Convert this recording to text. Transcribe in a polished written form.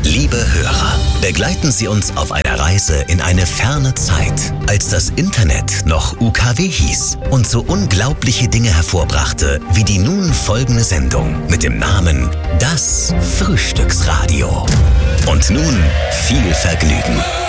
Liebe Hörer, begleiten Sie uns auf einer Reise in eine ferne Zeit, als das Internet noch UKW hieß und so unglaubliche Dinge hervorbrachte, wie die nun folgende Sendung mit dem Namen Das Frühstücksradio. Und nun viel Vergnügen.